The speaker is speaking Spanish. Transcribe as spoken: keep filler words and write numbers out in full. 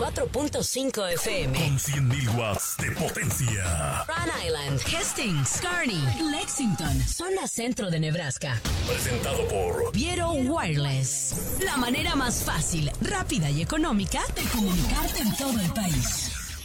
cuatro punto cinco F M. Con cien mil watts de potencia. Rhode Island, Hastings, Kearney, Lexington, zona centro de Nebraska. Presentado por Viero Wireless. La manera más fácil, rápida y económica de comunicarte en todo el país.